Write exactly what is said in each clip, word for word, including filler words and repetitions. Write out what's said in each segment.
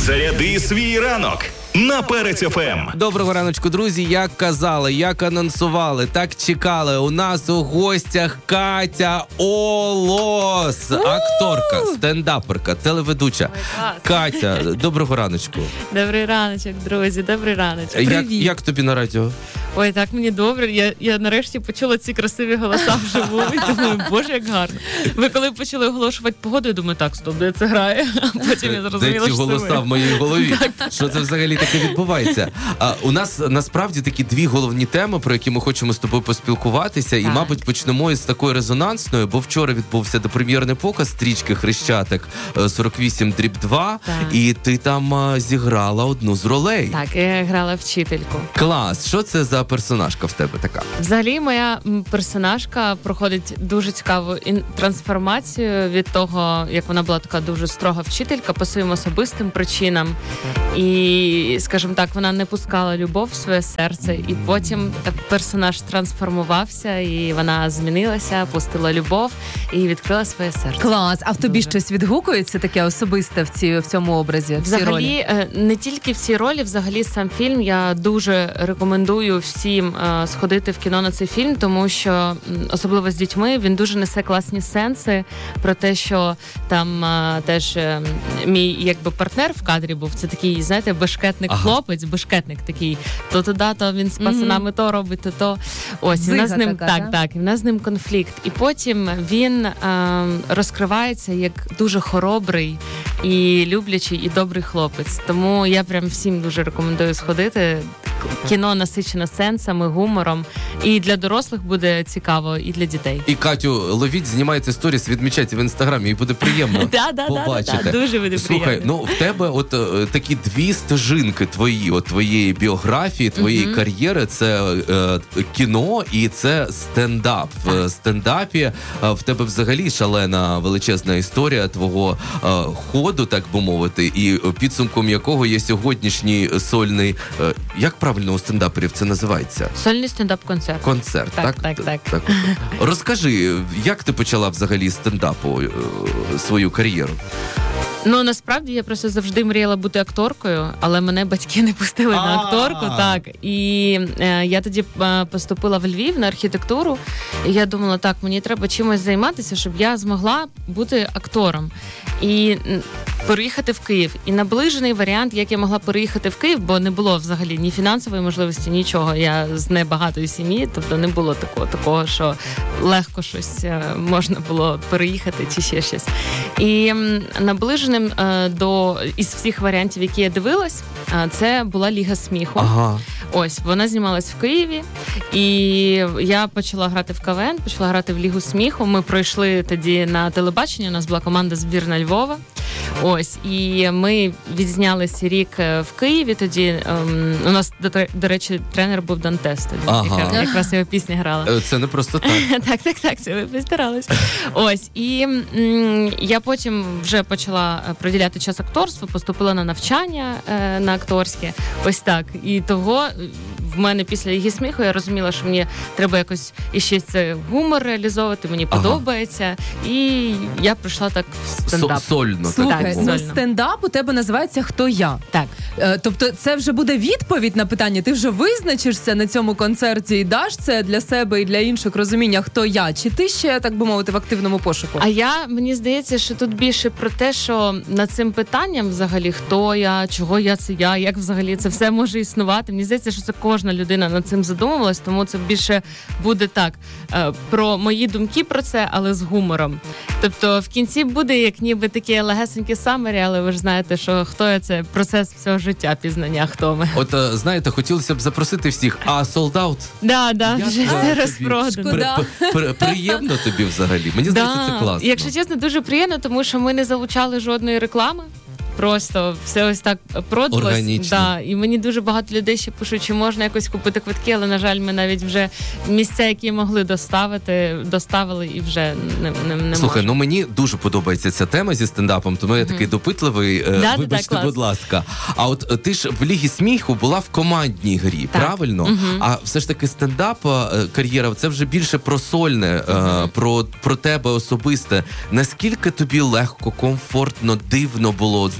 Заряди свій ранок на Перець еф ем. Доброго раночку, друзі. Як казали, як анонсували, так чекали. У нас у гостях Катя Олос. Акторка, стендаперка, телеведуча. Катя, доброго раночку. Добрий раночок, друзі, добрий раночок. Як, як тобі на радіо? Ой, так мені добре. Я, я нарешті почула ці красиві голоса вживу. І думаю, боже, як гарно. Ви коли почали оголошувати погоду, я думаю, так, стоп, де це грає? А потім я зрозуміла, де ці що голоса в моїй голові? Що це взагалі таке відбувається? А, у нас насправді такі дві головні теми, про які ми хочемо з тобою поспілкуватися. І, так. мабуть, почнемо із такої резонансної, бо вчора відбувся допрем'єрний показ стрічки «Хрещатик» сорок вісім дріб два, так. і ти там а, зіграла одну з ролей. Так, я грала вчительку. Клас! Що це за персонажка в тебе така? Взагалі, моя персонажка проходить дуже цікаву ін- трансформацію від того, як вона була така дуже строга вчителька по своїм особистим причинам. І, скажімо так, вона не пускала любов в своє серце. І потім персонаж трансформувався, і вона змінилася, пустила любов і відкрила своє серце. Клас! А в тобі Дуже. щось відгукується таке особисте в, ці, в цьому образі? В цій Взагалі, ролі? не тільки в цій ролі, взагалі сам фільм я дуже рекомендую всім сходити в кіно на цей фільм, тому що, особливо з дітьми, він дуже несе класні сенси про те, що там теж мій якби партнер в кадрі був, це такий, знаєте, бешкетник ага. хлопець, бешкетник такий, то туди, то він з пацанами mm-hmm. то робить, то то. Ось, і в нас з ним, така, так, так, і в нас з ним конфлікт. І потім він е, розкривається як дуже хоробрий і люблячий, і добрий хлопець. Тому я прям всім дуже рекомендую сходити. Кіно насичене сенсами, гумором. І для дорослих буде цікаво, і для дітей. І Катю, ловіть, знімайте сторіс, відмічайте в інстаграмі, і буде приємно побачити. Дуже буде Слухай, приємно. ну в тебе от е, такі дві стежинки твої, от твоєї біографії, твоєї mm-hmm. кар'єри, це е, кіно і це стендап. Так. В стендапі е, в тебе взагалі шалена величезна історія твого е, ходу, так би мовити, і підсумком якого є сьогоднішній сольний, е, як правильно у стендаперів це називається? Сольний стендап-концерт. Концерт, так? Так, так, так. так. Розкажи, як ти почала взагалі стендапу е, свою кар'єру? Ну, насправді, я просто завжди мріяла бути акторкою, але мене батьки не пустили на акторку, так. І е, я тоді е, поступила в Львів на архітектуру, і я думала, так, мені треба чимось займатися, щоб я змогла бути актором. І переїхати в Київ. І наближений варіант, як я могла переїхати в Київ, бо не було взагалі ні фінансової можливості, нічого. Я з небагатої сім'ї, тобто не було такого, такого, що легко щось можна було переїхати чи ще щось. І наближеним е, до із всіх варіантів, які я дивилась, е, це була Ліга сміху. Ага. Ось, вона знімалась в Києві, і я почала грати в КВН, почала грати в Лігу сміху. Ми пройшли тоді на телебачення, у нас була команда збірна Львова. Ось, і ми відзнялися рік в Києві тоді. Ем, у нас, до, до речі, тренер був Дантес тоді. Ага. Яка, якраз його пісня грала. Це не просто так. так, так, так, це ви постарались. Ось, і м, я потім вже почала приділяти час акторству, поступила на навчання е, на акторське. Ось так. І того в мене після Ліги сміху я розуміла, що мені треба якось іще це гумор реалізовувати, мені ага. подобається. І я прийшла так в стендап. Сольно. Слухай, так, ну сольно. стендап у тебе називається «Хто я?». Так. Е, тобто це вже буде відповідь на питання, ти вже визначишся на цьому концерті і даш це для себе і для інших розуміння, хто я? Чи ти ще, так би мовити, в активному пошуку? А я, мені здається, що тут більше про те, що над цим питанням взагалі, хто я, чого я це я, як взагалі це все може існувати. Мені здається, що це кожна людина над цим задумувалась, тому це більше буде так, про мої думки про це, але з гумором. Тобто в кінці буде як ніби такі легесенькі самері, але ви ж знаєте, що хто я, це процес всього життя, пізнання, хто ми. От, знаєте, хотілося б запросити всіх, а солдаут? Да, да, Я вже все розпродано. При, при, приємно тобі взагалі? Мені здається, да. це класно. Якщо чесно, дуже приємно, тому що ми не залучали жодної реклами. Просто все ось так продалось. Органічно. Да, і мені дуже багато людей ще пишуть, чи можна якось купити квитки, але, на жаль, ми навіть вже місця, які могли доставити, доставили і вже не, не, не Слухай, можемо. ну мені дуже подобається ця тема зі стендапом, тому я такий mm-hmm. допитливий. Да, Вибачте, да, будь ласка. А от ти ж в Лігі сміху була в командній грі, так. правильно? Mm-hmm. А все ж таки стендап кар'єра, це вже більше про сольне, mm-hmm. про, про тебе особисте. Наскільки тобі легко, комфортно, дивно було, знаєш,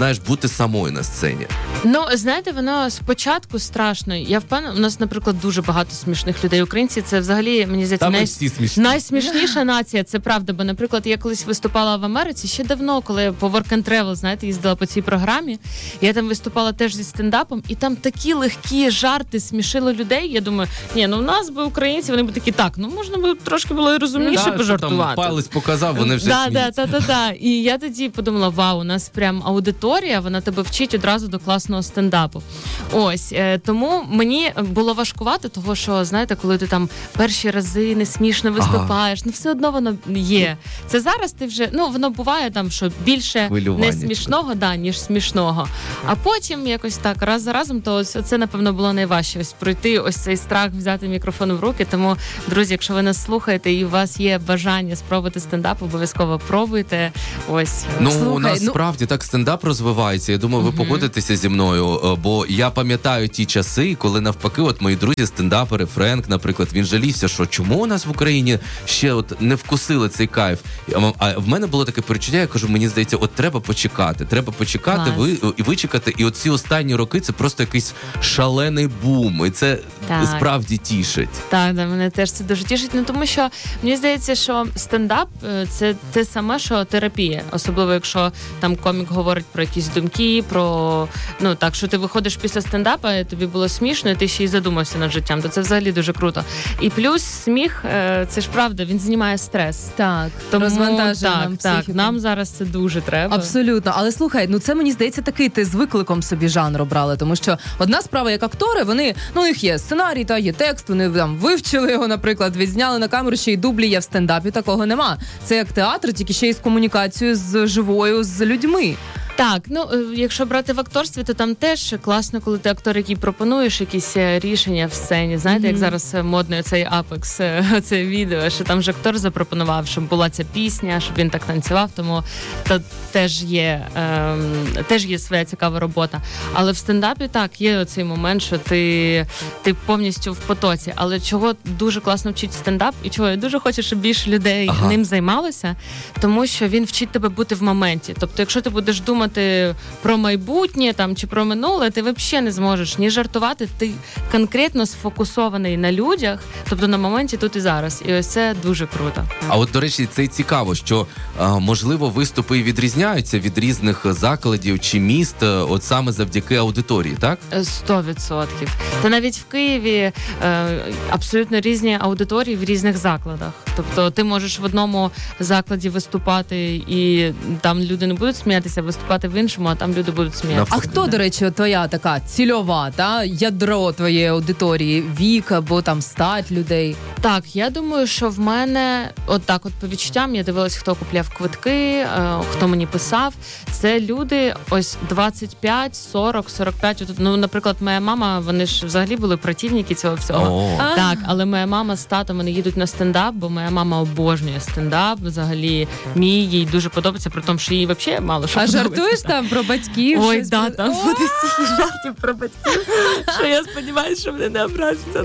знаєш, бути самою на сцені? Ну, знаєте, воно спочатку страшно. Я впевнена, у нас, наприклад, дуже багато смішних людей. Українці, це взагалі, мені здається, най... найсмішніша нація, це правда. Бо, наприклад, я колись виступала в Америці ще давно, коли я по Work and Travel, знаєте, їздила по цій програмі. Я там виступала теж зі стендапом, і там такі легкі жарти смішили людей. Я думаю, ні, ну в нас би українці, вони б такі, так, ну можна би трошки було і розумніше да, пожартувати. Там палець показав, вони вже да, сміються. да, да, да, да. І я тоді подумала, вау, у нас прям аудиторія, вона тебе вчить одразу до класного стендапу. Ось, е, тому мені було важкувати, того, що, знаєте, коли ти там перші рази не смішно виступаєш, ага. ну все одно воно є. Це зараз ти вже, ну, воно буває там, що більше не смішного, да, ніж смішного. А потім якось так, раз за разом, то ось це, напевно, було найважче. Ось пройти ось цей страх, взяти мікрофон в руки. Тому, друзі, якщо ви нас слухаєте і у вас є бажання спробувати стендап, обов'язково пробуйте. Ось. Ну, Слухай, у нас ну... справді так стендап розвивається. Я думаю, ви uh-huh. погодитеся зі мною, бо я пам'ятаю ті часи, коли навпаки, от мої друзі, стендапери, Френк, наприклад, він жалівся, що чому у нас в Україні ще от не вкусили цей кайф. А в мене було таке перечуття, я кажу, мені здається, от треба почекати, треба почекати, ви, і вичекати, і от ці останні роки це просто якийсь шалений бум, і це так. справді тішить. Так, да, мене теж це дуже тішить, ну тому що мені здається, що стендап це те саме, що терапія, особливо якщо там комік говорить про якісь думки, про, ну так, що ти виходиш після стендапа, і тобі було смішно, і ти ще й задумався над життям, то це взагалі дуже круто. І плюс сміх, це ж правда, він знімає стрес. Так, тому розвантажує так, нам так, психіку. нам зараз це дуже треба. Абсолютно, але слухай, ну це мені здається такий, ти з викликом собі жанр обрали, тому що одна справа, як актори, вони, ну у них є сценарій, та є текст, вони там вивчили його, наприклад, відзняли на камеру, ще й дублі є в стендапі, такого нема. Це як театр, тільки ще й з комунікацією з живою, з людьми. Так, ну, якщо брати в акторстві, то там теж класно, коли ти актор, який пропонуєш якісь рішення в сцені. Знаєте, mm-hmm. як зараз модний цей Apex, це відео, що там же актор запропонував, щоб була ця пісня, щоб він так танцював, тому то теж є, ем, теж є своя цікава робота. Але в стендапі так, є оцей момент, що ти, ти повністю в потоці. Але чого дуже класно вчить стендап, і чого я дуже хочу, щоб більше людей ага. ним займалося, тому що він вчить тебе бути в моменті. Тобто, якщо ти будеш думати про майбутнє там чи про минуле, ти взагалі не зможеш ні жартувати, ти конкретно сфокусований на людях, тобто на моменті тут і зараз. І ось це дуже круто. А от, до речі, це й цікаво, що, можливо, виступи і відрізняються від різних закладів чи міст, от саме завдяки аудиторії, так? Сто відсотків. Та навіть в Києві абсолютно різні аудиторії в різних закладах. Тобто ти можеш в одному закладі виступати, і там люди не будуть сміятися, виступати в іншому, а там люди будуть сміятися. А хто, до речі, твоя така цільова, та ядро твоєї аудиторії, вік або там стать людей? Так, я думаю, що в мене, от так, от по відчуттям, я дивилась, хто купляв квитки, хто мені писав. Це люди ось двадцять п'ять, сорок, сорок п'ять. Ну, наприклад, моя мама, вони ж взагалі були противники цього всього. О. Так, але моя мама з татом, вони їдуть на стендап, бо моя мама обожнює стендап. Взагалі, мій, їй дуже подобається, при тому, що їй взагалі мало що подобається. Жартуєш там про батьків? Ой, да, про... там буде стільки жартів про батьків, що я сподіваюся, що вони не образяться.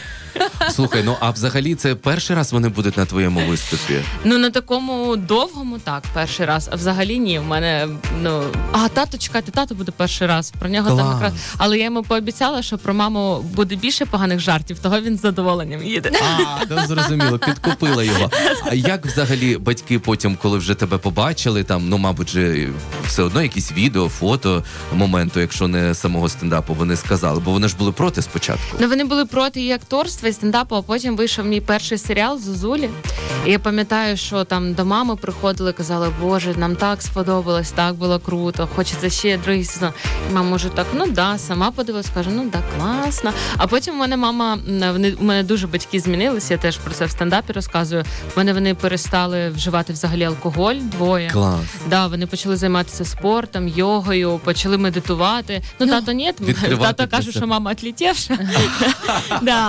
Слухай, ну а взагалі це перший раз вони будуть на твоєму виступі? Ну, на такому довгому, так, перший раз. А взагалі ні, в мене, ну... А, тато, чекайте, тато буде перший раз. Про нього Клас. там якраз... Але я йому пообіцяла, що про маму буде більше поганих жартів, того він з задоволенням їде. А, ну, зрозуміло, підкупила його. А як взагалі батьки потім, коли вже тебе побачили, там, ну, мабуть, же все одно якісь відео, фото моменту, якщо не самого стендапу, вони сказали, бо вони ж були проти спочатку. Ну, вони були проти і акторства, і стендапу, а потім вийшов мій перший серіал «Зозулі». І я пам'ятаю, що там до мами приходили, казали, боже, нам так сподобалось, так було круто, хочеться ще другий сезон. І мама може так, ну да, сама подивилась, каже, ну да, класно. А потім у мене мама, вони, у мене дуже батьки змінилися, я теж про це в стендапі розказую. У мене вони перестали вживати взагалі алкоголь, двоє. Клас. Да, вони почали займатися спортом, йогою, почали медитувати. Ну, тато ні, тато каже, що мама отлетівша. Да.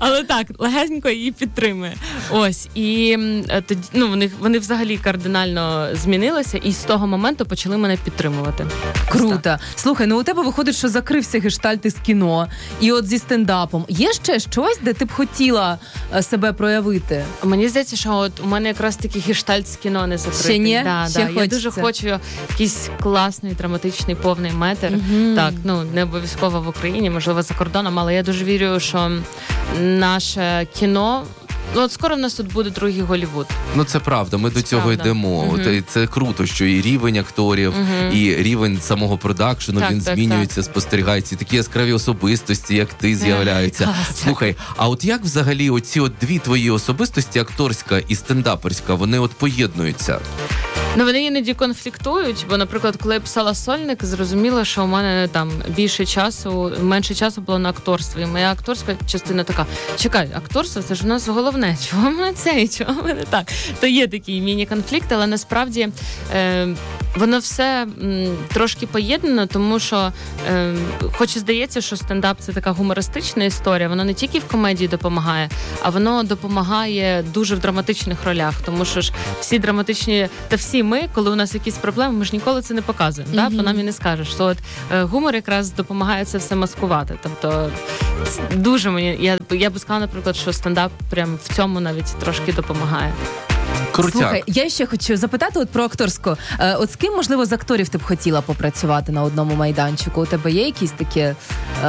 Але так, легенько її підтримує. Ось. І тоді, ну, вони, вони взагалі кардинально змінилися і з того моменту почали мене підтримувати. Круто. Слухай, ну у тебе виходить, що закрився гештальт із кіно, і от зі стендапом. Є ще щось, де ти б хотіла себе проявити? Мені здається, що от у мене якраз такий гештальт з кіно не закритий. Ще ні? Да, Ще да. Я дуже хочу якийсь класний, драматичний, повний метр. Угу. Так, ну, не обов'язково в Україні, можливо, за кордоном, але я дуже вірю, що наше кіно... Ну, от скоро в нас тут буде другий Голлівуд. Ну, це правда, ми це до цього правда. йдемо. Угу. От, і це круто, що і рівень акторів, угу. і рівень самого продакшену, так, він так, змінюється, так. спостерігається. І такі яскраві особистості, як ти, з'являються. Клас. Слухай, а от як взагалі оці от дві твої особистості, акторська і стендаперська, вони от поєднуються? Ну, вони іноді конфліктують, бо, наприклад, коли я писала «Сольник», зрозуміло, що у мене там більше часу, менше часу було на акторстві. І моя акторська частина така, чекай, акторство – це ж у нас головне, чого в мене це і чого в мене так? То є такий міні-конфлікт, але насправді е, воно все м, трошки поєднано, тому що, е, хоч і здається, що стендап – це така гумористична історія, воно не тільки в комедії допомагає, а воно допомагає дуже в драматичних ролях, тому що ж всі драматичні, та всі ми, коли у нас якісь проблеми, ми ж ніколи це не показуємо, mm-hmm. да? По нам і не скажеш. То от е, гумор якраз допомагає це все маскувати. Тобто дуже мені, я, я би сказала, наприклад, що стендап прям в цьому навіть трошки допомагає. Крутяк. Слухай, я ще хочу запитати от про акторську. Е, от з ким, можливо, з акторів ти б хотіла попрацювати на одному майданчику? У тебе є якісь такі е,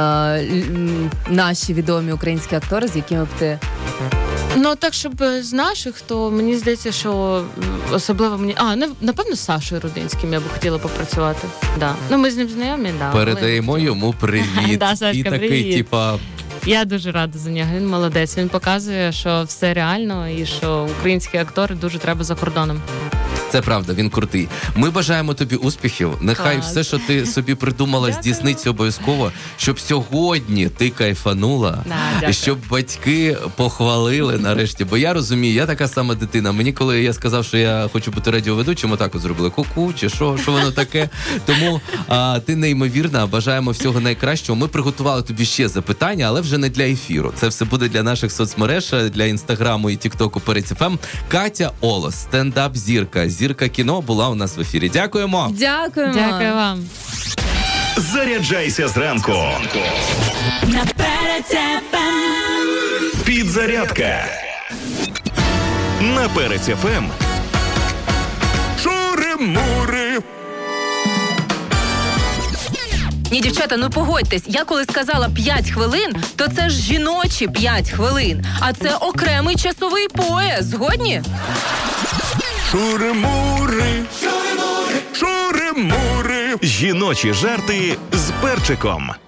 м, наші відомі українські актори, з якими б ти... Ну, так, щоб з наших, то мені здається, що особливо мені... А, напевно, з Сашою Рудинським я б хотіла попрацювати. Да. Ну, ми з ним знайомі, да. Передаємо але... йому привіт. Да, Сашка, і такий, привіт. типа... Я дуже рада за нього, він молодець. Він показує, що все реально і що українські актори дуже треба за кордоном. Це правда, він крутий. Ми бажаємо тобі успіхів. Нехай Клас. все, що ти собі придумала, здійсниться обов'язково, щоб сьогодні ти кайфанула, Да, щоб батьки похвалили нарешті. Бо я розумію, я така сама дитина. Мені, коли я сказав, що я хочу бути радіоведучим, отак от зробили ку-ку, чи що, що воно таке. Тому а, ти неймовірна, бажаємо всього найкращого. Ми приготували тобі ще запитання, але вже не для ефіру. Це все буде для наших соцмереж, для інстаграму і тіктоку Перець еф ем. Катя Олос, стендап-зірка. Зірка кіно була у нас в ефірі. Дякуємо. Дякуємо. Дякую вам. Заряджайся зранку. На Перець еф ем. Підзарядка. На Перець еф ем. Шури-мури. Ні, дівчата, ну погодьтесь, я коли сказала п'ять хвилин, то це ж жіночі п'ять хвилин, а це окремий часовий пояс. Згодні? Шури-мури. Шури-мури. Жіночі жарти з перчиком.